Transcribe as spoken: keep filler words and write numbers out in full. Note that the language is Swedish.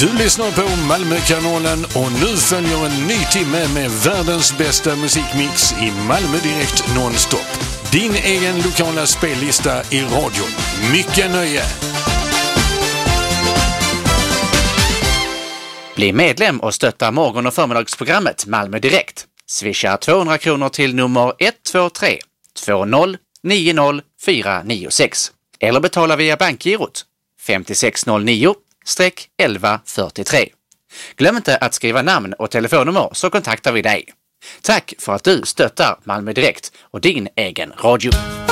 Du lyssnar på Malmökanalen och nu följer en ny timme med världens bästa musikmix i Malmö direkt nonstop. Din egen lokala spellista i radion. Mycket nöje! Bli medlem och stötta morgon- och förmiddagsprogrammet Malmö direkt. Swisha tvåhundra kronor till nummer ett två tre två noll nio noll fyra nio sex eller betala via bankgirot fem sex noll nio elva fyrtiotre. Glöm inte att skriva namn och telefonnummer så kontaktar vi dig. Tack för att du stöttar Malmö direkt och din egen radio.